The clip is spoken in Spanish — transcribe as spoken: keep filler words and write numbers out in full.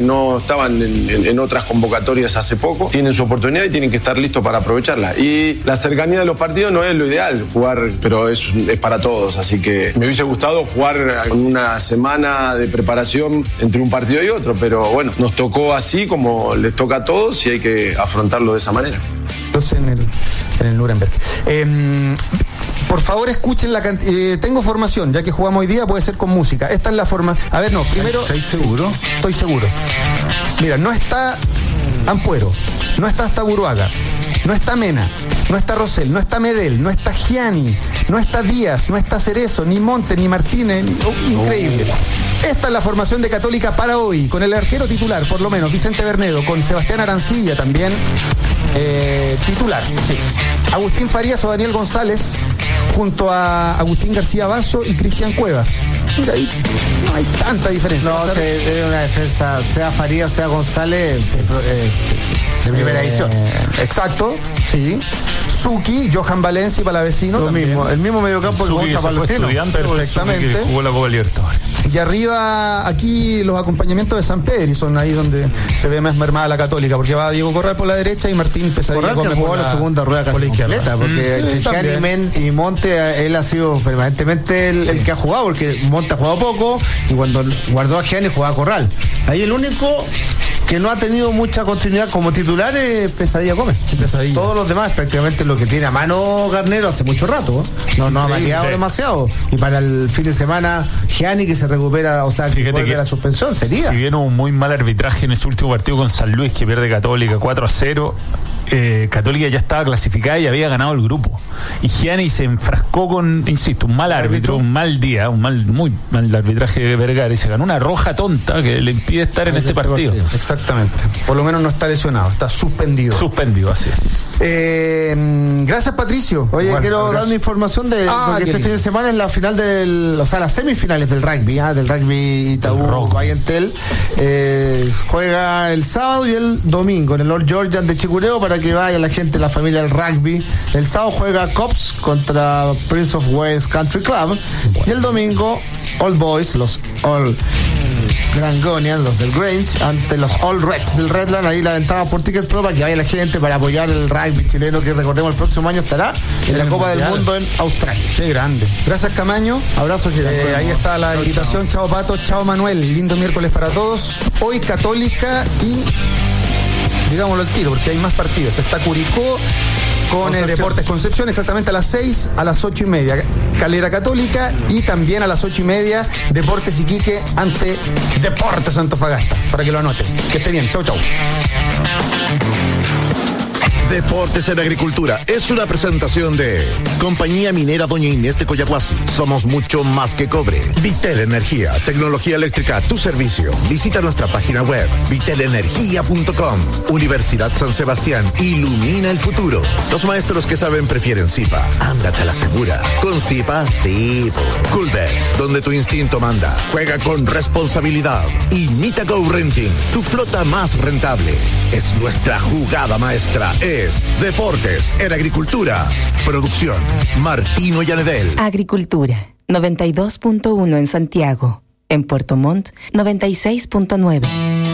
no estaban en, en, en otras convocatorias hace poco, tienen su oportunidad y tienen que estar listos para aprovecharla. Y la cercanía de los partidos no es lo ideal, jugar, pero es, es para todos, así que me hubiese gustado jugar con una semana de preparación entre un partido y otro, pero bueno, nos tocó así como les toca a todos y hay que afrontarlo de esa manera. En el, en el Nuremberg. Eh, por favor, escuchen la cantidad. Eh, tengo formación, ya que jugamos hoy día, puede ser con música. Esta es la forma. A ver, no, primero. ¿Estáis seguro? Sí, estoy seguro. Mira, no está Ampuero, no está Taburuaga, no está Mena, no está Rosell, no está Medel, no está Gianni, no está Díaz, no está Cerezo, ni Monte, ni Martínez. Ni, oh, increíble. Oh. Esta es la formación de Católica para hoy, con el arquero titular, por lo menos, Vicente Bernedo, con Sebastián Arancibia también eh, titular. Sí. Agustín Farías o Daniel González, junto a Agustín García Basso y Cristian Cuevas. Mira, ahí no hay tanta diferencia. No, es una defensa, sea Farías, sea González, eh, sí, sí, de primera eh, edición. Exacto, sí. Suki, Johan Valencia y Palavecino. Lo también. mismo, el mismo mediocampo que Suki, que contra Palestino. Perfectamente. Que jugó la Copa Libertadores. Y arriba, aquí los acompañamientos de San Pedro, y son ahí donde se ve más mermada la Católica, porque va Diego Corral por la derecha y Martín Pesadilla Corral, que jugó la, la segunda rueda casi completa, porque mm, Gianni Men y Monte, él ha sido permanentemente el, el que ha jugado, porque Monte ha jugado poco, y cuando guardó a Gianni jugaba a Corral. Ahí el único que no ha tenido mucha continuidad como titular es Pesadilla Gómez. Pesadilla. Todos los demás prácticamente lo que tiene a mano Garnero hace mucho rato, ¿eh? no, no ha variado sí. demasiado. Y para el fin de semana, Gianni que se recupera, o sea, que Fíjate vuelve que a la suspensión, sería. Si bien hubo un muy mal arbitraje en ese último partido con San Luis, que pierde Católica cuatro a cero, eh, Católica ya estaba clasificada y había ganado el grupo. Y Gianni se enfrascó con, insisto, un mal árbitro, un mal día, un mal, muy mal arbitraje de Vergara, y se ganó una roja tonta que le impide estar en este, este partido. partido. Exactamente. Por lo menos no está lesionado, está suspendido. Suspendido, así es. Eh, gracias, Patricio. Oye, bueno, quiero gracias. dar una información de ah, porque este lindo. fin de semana es la final del, o sea, las semifinales del rugby, ¿eh? del rugby Itaú Bayentel. Eh, juega el sábado y el domingo en el Old Georgian de Chicureo para que vaya la gente, la familia del rugby. El sábado juega Cops contra Prince of Wales Country Club. Bueno. Y el domingo Old Boys, los All Grangonian, los del Grange, ante los All Reds del Redland. Ahí la entrada por Tickets Pro para que vaya la gente para apoyar el rugby chileno, que recordemos el próximo año estará en, en la Copa mundial. del Mundo en Australia. Qué grande. Gracias, Camaño. Abrazo, eh, ahí está la chao, invitación. Chao. chao Pato, chao Manuel. Lindo miércoles para todos. Hoy Católica y digámoslo al tiro porque hay más partidos. Está Curicó con el Deportes Concepción, exactamente a las seis, a las ocho y media Calera Católica, y también a las ocho y media Deportes Iquique ante Deportes Antofagasta, para que lo anoten. Que esté bien, chau chau. Deportes en Agricultura es una presentación de Compañía Minera Doña Inés de Coyahuasi. Somos mucho más que cobre. Vitel Energía, tecnología eléctrica a tu servicio. Visita nuestra página web vitel energía punto com. Universidad San Sebastián, ilumina el futuro. Los maestros que saben prefieren Zipa. Ándate a la segura. Con Zipa, sí. Coolbet, donde tu instinto manda. Juega con responsabilidad. Y Nitago Renting, tu flota más rentable. Es nuestra jugada maestra. Es Deportes en Agricultura. Producción Martino Yanedel. Agricultura noventa y dos punto uno en Santiago. En Puerto Montt noventa y seis punto nueve.